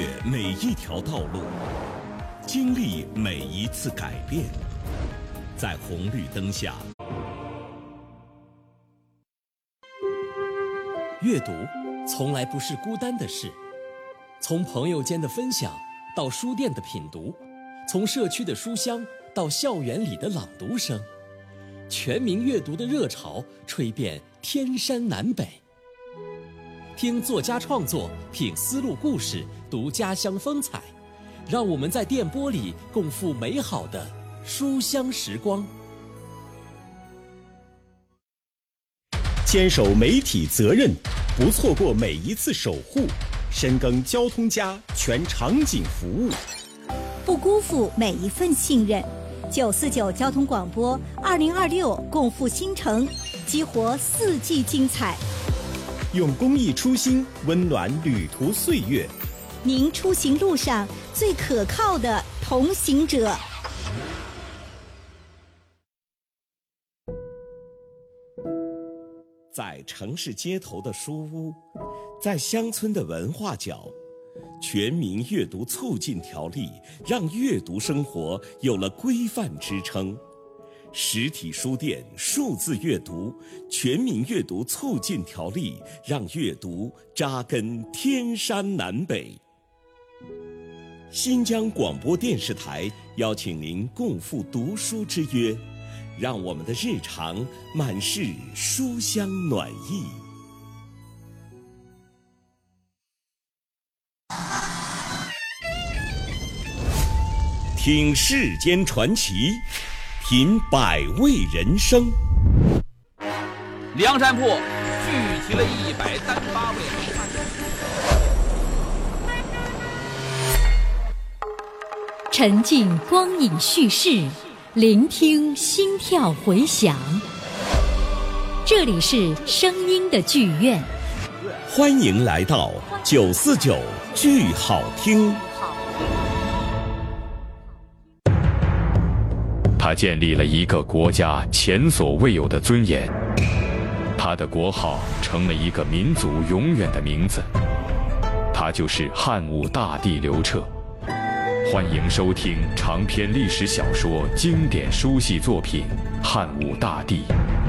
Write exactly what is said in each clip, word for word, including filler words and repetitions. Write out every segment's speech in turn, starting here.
越每一条道路，经历每一次改变，在红绿灯下， 阅读从来不是孤单的事。从朋友间的分享到书店的品读，从社区的书香到校园里的朗读声，全民阅读的热潮吹遍天山南北。听作家创作，品丝路故事，读家乡风采，让我们在电波里共赴美好的书香时光。 坚守媒体责任，不错过每一次守护，深耕交通家全场景服务， 不辜负每一份信任。九四九交通广播二零二六共赴新城，激活四季精彩。 用公益初心温暖旅途岁月， 您出行路上最可靠的同行者。 在城市街头的书屋，在乡村的文化角，全民阅读促进条例让阅读生活有了规范支撑。实体书店数字阅读，全民阅读促进条例让阅读扎根天山南北。新疆广播电视台邀请您共赴读书之约，让我们的日常满是书香暖意。听世间传奇，品百味人生。 梁山泊聚集了一百三十八位好汉， 沉浸光影叙事，聆听心跳回响。这里是声音的剧院， 欢迎来到九四九剧好听。 他建立了一个国家前所未有的尊严，他的国号成了一个民族永远的名字，他就是汉武大帝刘彻。欢迎收听长篇历史小说经典书系作品《汉武大帝》。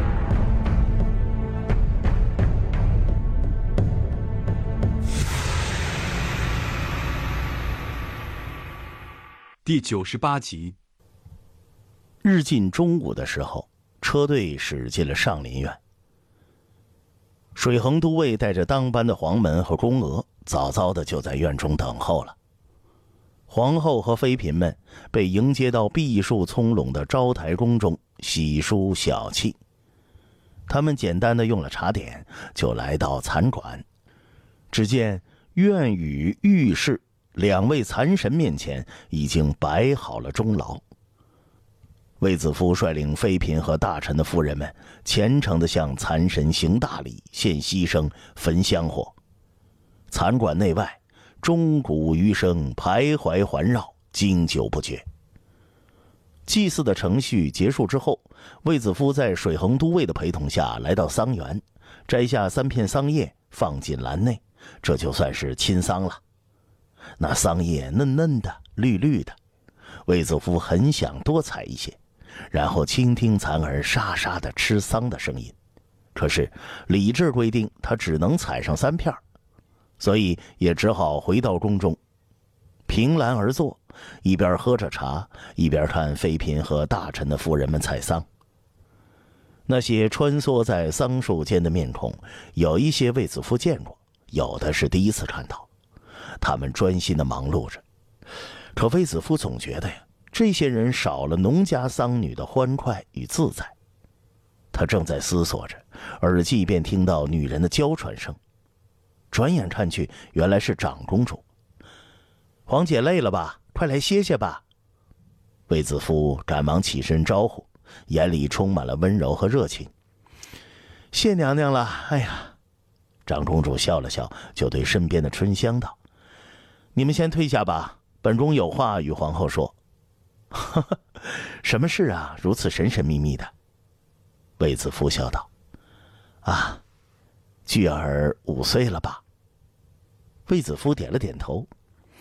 第九十八集。 日近中午的时候，车队驶进了上林苑。水衡都尉带着当班的黄门和宫娥，早早的就在院中等候了。皇后和妃嫔们被迎接到碧树葱茏的招台宫中，洗漱小憩。他们简单的用了茶点，就来到蚕馆。只见院宇、御室两位蚕神面前已经摆好了钟劳。卫子夫率领妃嫔和大臣的夫人们虔诚地向蚕神行大礼，献牺牲，焚香火。蚕馆内外钟鼓余声徘徊环绕，经久不绝。祭祀的程序结束之后，卫子夫在水衡都尉的陪同下来到桑园，摘下三片桑叶放进篮内，这就算是亲桑了。那桑叶嫩嫩的，绿绿的，卫子夫很想多采一些，然后倾听蚕儿沙沙的吃桑的声音。可是礼制规定他只能采上三片，所以也只好回到宫中，凭栏而坐，一边喝着茶，一边看妃嫔和大臣的夫人们采桑。那些穿梭在桑树间的面孔，有一些卫子夫见过，有的是第一次看到。他们专心地忙碌着，可卫子夫总觉得呀，这些人少了农家桑女的欢快与自在。他正在思索着，耳际便听到女人的娇喘声。转眼看去，原来是长公主。皇姐累了吧？快来歇歇吧。卫子夫赶忙起身招呼，眼里充满了温柔和热情。谢娘娘了。哎呀，长公主笑了笑，就对身边的春香道：你们先退下吧，本宫有话与皇后说。什么事啊，如此神神秘秘的？卫子夫笑道：啊，巨儿五岁了吧？卫子夫点了点头，